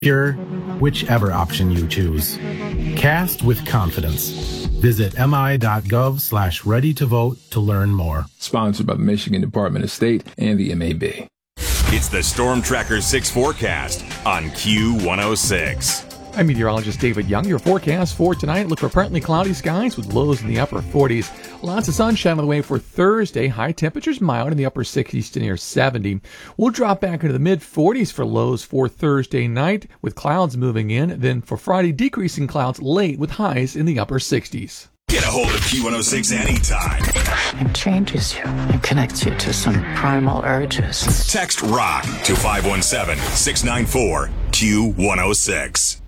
secure, whichever option you choose. Cast with confidence. Visit mi.gov/ready to vote to learn more. Sponsored by the Michigan Department of State and the MAB. It's the Storm Tracker 6 forecast on Q106. I'm meteorologist David Young. Your forecast for tonight, look for partly cloudy skies with lows in the upper 40s. Lots of sunshine on the way for Thursday. High temperatures mild in the upper 60s to near 70. We'll drop back into the mid 40s for lows for Thursday night with clouds moving in. Then for Friday, decreasing clouds late with highs in the upper 60s. Get a hold of Q106 anytime. It changes you. It connects you to some primal urges. Text ROCK to 517-694-Q106.